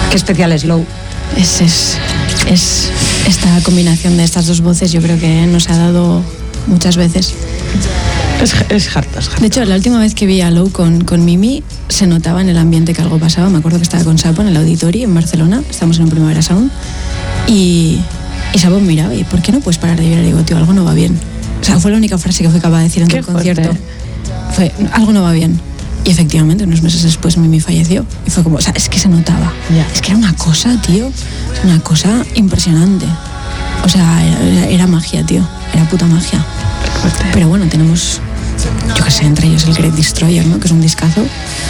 Qué especial es Low. Es esta combinación de estas dos voces, yo creo que nos ha dado muchas veces. Es harta. De hecho, la última vez que vi a Low con Mimi, se notaba en el ambiente que algo pasaba. Me acuerdo que estaba con Sapo en el Auditorio en Barcelona, estábamos en un Primavera Sound, y Sapo me miraba, ¿y por qué no puedes parar de vibrar? Y digo, tío, algo no va bien. O sea, fue la única frase que fue capaz de decir en el concierto. Fue, algo no va bien. Y efectivamente, unos meses después Mimi falleció. Y fue como, o sea, es que se notaba. Ya. Es que era una cosa, tío, una cosa impresionante. O sea, era magia, tío. Era puta magia. Pero bueno, tenemos, yo qué sé, entre ellos el Great Destroyer, ¿no? Que es un discazo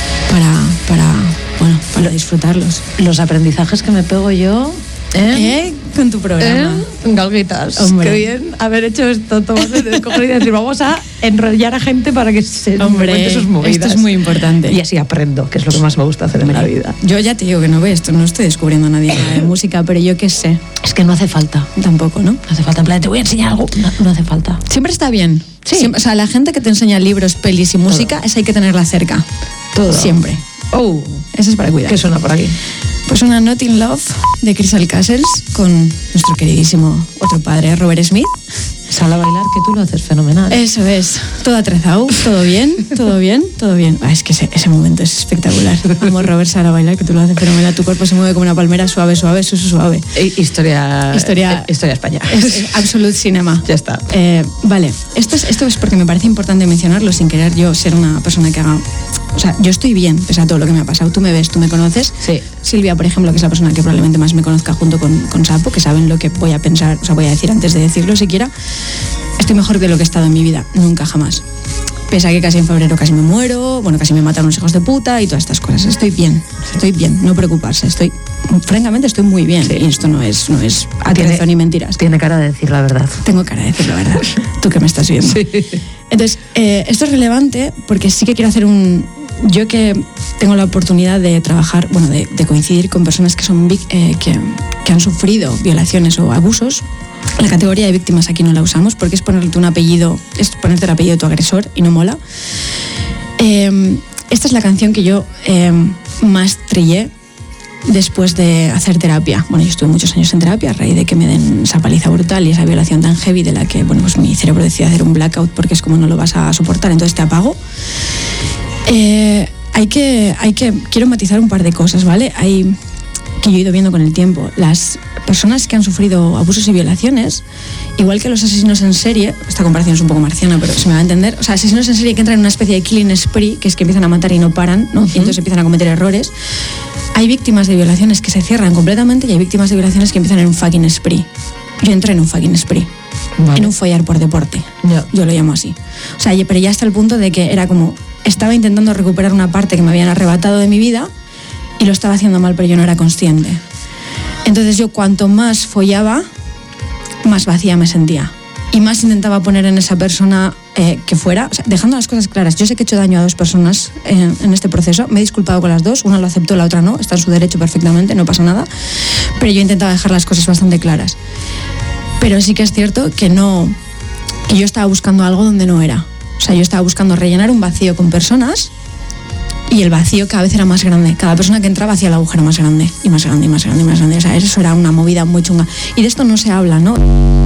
para disfrutarlos. Los aprendizajes que me pego yo... Con tu programa. Galguitas. Hombre. Qué bien haber hecho esto, tomarme de coger y decir, vamos a enrollar a gente para que se cuente sus movidas. Esto es muy importante. Y así aprendo, que es lo que más me gusta hacer en la vida. Yo ya te digo que no estoy descubriendo a nadie de música, pero yo qué sé. Es que no hace falta. Tampoco, ¿no? No hace falta, en plan, te voy a enseñar algo. No hace falta. Siempre está bien. Sí. Siempre, o sea, la gente que te enseña libros, pelis y música, Todo. esa hay que tenerla cerca. Todo. Siempre. Oh, Eso es para cuidar. ¿qué suena por aquí? Pues una Not in Love de Crystal Castles con nuestro queridísimo otro padre, Robert Smith. Sal a bailar, que tú lo haces fenomenal. Eso es, todo atrezado, todo bien, todo bien, todo bien. Es que ese momento es espectacular. Vamos, Robert, sal a bailar, que tú lo haces fenomenal. Tu cuerpo se mueve como una palmera, suave, suave, suave. Historia España. Es absolute cinema. Ya está. Vale, esto es porque me parece importante mencionarlo sin querer yo ser una persona que haga... O sea, yo estoy bien, pese a todo lo que me ha pasado. Tú me ves, tú me conoces. Sí. Silvia, por ejemplo, que es la persona que probablemente más me conozca junto con Sapo, que saben lo que voy a pensar, o sea, voy a decir antes de decirlo siquiera. Estoy mejor de lo que he estado en mi vida, nunca jamás. Pese a que casi en febrero casi me muero, bueno, casi me mataron los hijos de puta y todas estas cosas. Estoy bien, no preocuparse. Francamente, estoy muy bien. Sí. Y esto no es atrezo ni mentiras. Tiene cara de decir la verdad. Tengo cara de decir la verdad. Tú que me estás viendo. Sí. Entonces, esto es relevante porque sí que quiero hacer yo que tengo la oportunidad de trabajar, bueno, de coincidir con personas que son que han sufrido violaciones o abusos. La categoría de víctimas aquí no la usamos porque es ponerte un apellido, es ponerte el apellido de tu agresor y no mola. Esta es la canción que yo más trillé después de hacer terapia. Bueno, yo estuve muchos años en terapia a raíz de que me den esa paliza brutal y esa violación tan heavy de la que, bueno, pues mi cerebro decide hacer un blackout porque es como no lo vas a soportar, entonces te apago. Quiero matizar un par de cosas, ¿vale? Que yo he ido viendo con el tiempo. Las personas que han sufrido abusos y violaciones, igual que los asesinos en serie, esta comparación es un poco marciana, pero se me va a entender, o sea, asesinos en serie que entran en una especie de killing spree, que es que empiezan a matar y no paran, ¿no? Y entonces empiezan a cometer errores. Hay víctimas de violaciones que se cierran completamente y hay víctimas de violaciones que empiezan en un fucking spree. Yo entré en un fucking spree. Vale. En un follar por deporte. Yeah. Yo lo llamo así. O sea, pero ya hasta el punto de que era como, estaba intentando recuperar una parte que me habían arrebatado de mi vida y lo estaba haciendo mal, pero yo no era consciente. Entonces yo cuanto más follaba, más vacía me sentía. Y más intentaba poner en esa persona que fuera, o sea, dejando las cosas claras. Yo sé que he hecho daño a dos personas en este proceso, me he disculpado con las dos, una lo aceptó, la otra no, está en su derecho perfectamente, no pasa nada, pero yo intentaba dejar las cosas bastante claras. Pero sí que es cierto que yo estaba buscando algo donde no era. O sea, yo estaba buscando rellenar un vacío con personas y el vacío cada vez era más grande. Cada persona que entraba hacía el agujero más grande y más grande y más grande y más grande. O sea, eso era una movida muy chunga. Y de esto no se habla, ¿no?